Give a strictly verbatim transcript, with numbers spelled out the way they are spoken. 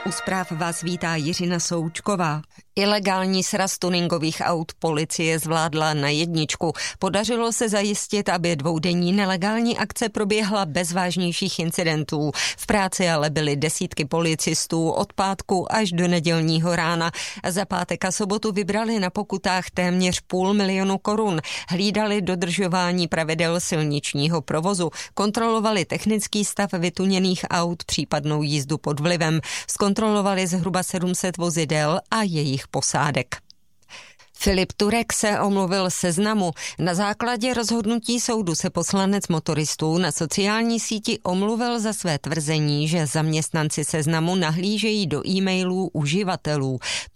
U zpráv vás vítá Jiřina Součková. Ilegální sraz tuningových aut policie zvládla na jedničku. Podařilo se zajistit, aby dvoudenní nelegální akce proběhla bez vážnějších incidentů. V práci ale byly desítky policistů od pátku až do nedělního rána. Za pátek a sobotu vybrali na pokutách téměř půl milionu korun. Hlídali dodržování pravidel silničního provozu. Kontrolovali technický stav vytuněných aut, případnou jízdu pod vlivem. Zkontrolovali zhruba sedm set vozidel a jejich posádek. Filip Turek se omluvil Seznamu. Na základě rozhodnutí soudu se poslanec motoristů na sociální síti omluvil za své tvrzení, že zaměstnanci Seznamu nahlížejí do e-mailů uživatelů.